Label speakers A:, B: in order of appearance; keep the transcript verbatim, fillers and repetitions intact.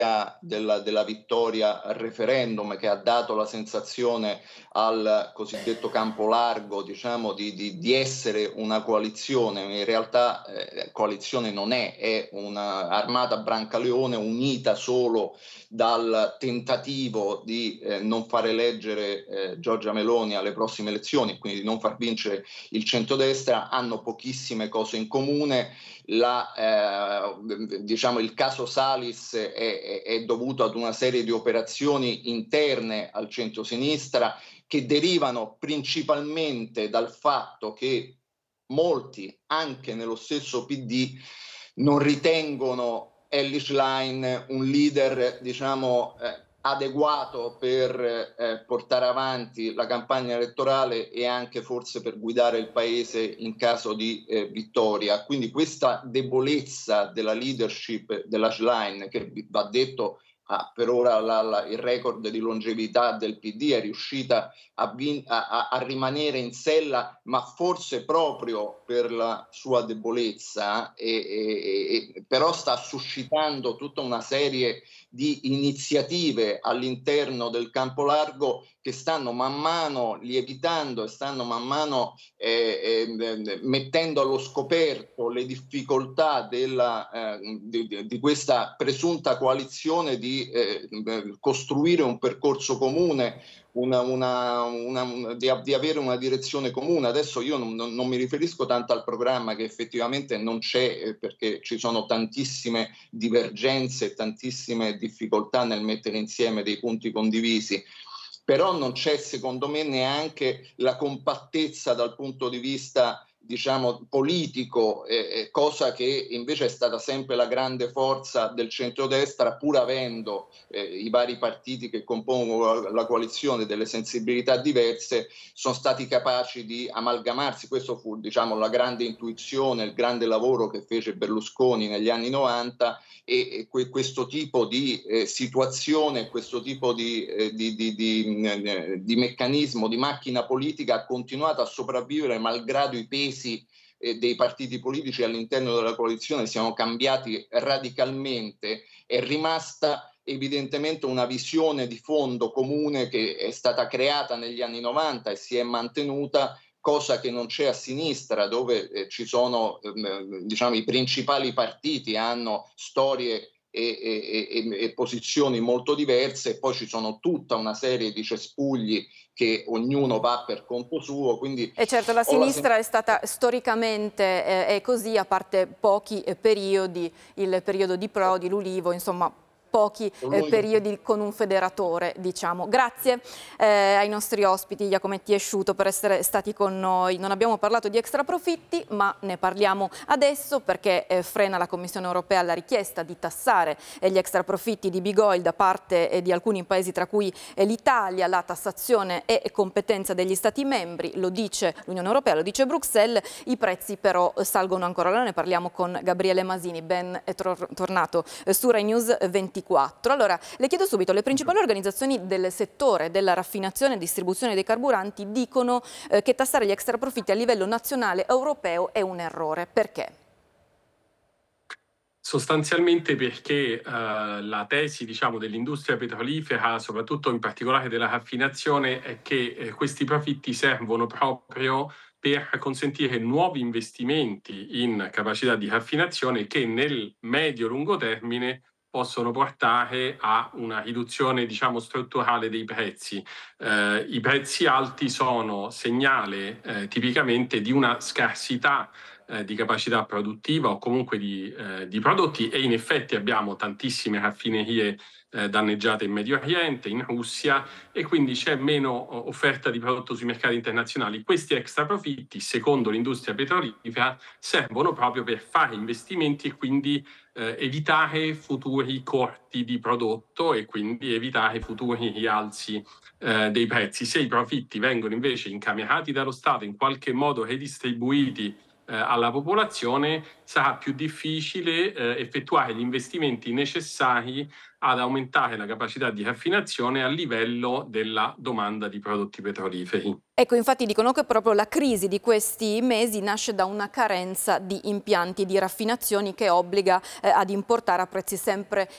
A: Della, della vittoria al referendum, che ha dato la sensazione al cosiddetto campo largo, diciamo, di, di, di essere una coalizione. In realtà eh, coalizione non è, è un'armata Brancaleone unita solo dal tentativo di eh, non far eleggere eh, Giorgia Meloni alle prossime elezioni, quindi di non far vincere il centrodestra. Hanno pochissime cose in comune. La, eh, diciamo, il caso Salis è, è, è dovuto ad una serie di operazioni interne al centrosinistra che derivano principalmente dal fatto che molti, anche nello stesso P D, non ritengono Elly Schlein un leader, diciamo, eh, adeguato per eh, portare avanti la campagna elettorale e anche forse per guidare il paese in caso di eh, vittoria. Quindi questa debolezza della leadership della Schlein, che va detto ha per ora la, la, il record di longevità del P D, è riuscita a, vin- a, a rimanere in sella, ma forse proprio per la sua debolezza, e, e, e, però sta suscitando tutta una serie di iniziative all'interno del campo largo che stanno man mano lievitando e stanno man mano eh, eh, mettendo allo scoperto le difficoltà della, eh, di, di questa presunta coalizione di eh, costruire un percorso comune, Una, una, una, di, di avere una direzione comune. Adesso io non, non, non mi riferisco tanto al programma, che effettivamente non c'è, eh, perché ci sono tantissime divergenze, tantissime difficoltà nel mettere insieme dei punti condivisi, però non c'è secondo me neanche la compattezza dal punto di vista, diciamo, politico, eh, cosa che invece è stata sempre la grande forza del centrodestra, pur avendo eh, i vari partiti che compongono la, la coalizione delle sensibilità diverse, sono stati capaci di amalgamarsi. Questo fu, diciamo, la grande intuizione, il grande lavoro che fece Berlusconi negli anni novanta, e, e que, questo tipo di eh, situazione, questo tipo di, eh, di, di, di, di meccanismo, di macchina politica ha continuato a sopravvivere malgrado i pesi dei partiti politici all'interno della coalizione siano cambiati radicalmente. È rimasta evidentemente una visione di fondo comune che è stata creata negli anni novanta e si è mantenuta, cosa che non c'è a sinistra, dove eh, ci sono, eh, diciamo, i principali partiti hanno storie E, e, e, e posizioni molto diverse, e poi ci sono tutta una serie di cespugli che ognuno va per conto suo. Quindi
B: e certo la sinistra è stata storicamente eh, è così, a parte pochi eh, periodi, il periodo di Prodi, l'Ulivo, insomma pochi eh, periodi con un federatore, diciamo. Grazie eh, ai nostri ospiti Iacometti e Sciuto per essere stati con noi. Non abbiamo parlato di extraprofitti, ma ne parliamo adesso perché eh, frena la Commissione europea la richiesta di tassare eh, gli extraprofitti di big oil da parte eh, di alcuni paesi, tra cui eh, l'Italia. La tassazione è competenza degli Stati membri, lo dice l'Unione Europea, lo dice Bruxelles, i prezzi però eh, salgono ancora. Allora ne parliamo con Gabriele Masini, ben è tornato eh, su Rai News ventiquattro. Allora, le chiedo subito, le principali organizzazioni del settore della raffinazione e distribuzione dei carburanti dicono eh, che tassare gli extraprofitti a livello nazionale europeo è un errore. Perché?
C: Sostanzialmente perché eh, la tesi, diciamo, dell'industria petrolifera, soprattutto in particolare della raffinazione, è che eh, questi profitti servono proprio per consentire nuovi investimenti in capacità di raffinazione che nel medio-lungo termine possono portare a una riduzione, diciamo, strutturale dei prezzi. Eh, I prezzi alti sono segnale eh, tipicamente di una scarsità eh, di capacità produttiva o comunque di, eh, di prodotti, e in effetti abbiamo tantissime raffinerie eh, danneggiate in Medio Oriente, in Russia, e quindi c'è meno offerta di prodotto sui mercati internazionali. Questi extra profitti, secondo l'industria petrolifera, servono proprio per fare investimenti e quindi eh, evitare futuri corti di prodotto e quindi evitare futuri rialzi eh, dei prezzi. Se i profitti vengono invece incamerati dallo Stato, in qualche modo redistribuiti eh, alla popolazione, sarà più difficile eh, effettuare gli investimenti necessari ad aumentare la capacità di raffinazione a livello della domanda di prodotti petroliferi.
B: Ecco, infatti dicono che proprio la crisi di questi mesi nasce da una carenza di impianti di raffinazioni che obbliga eh, ad importare a prezzi sempre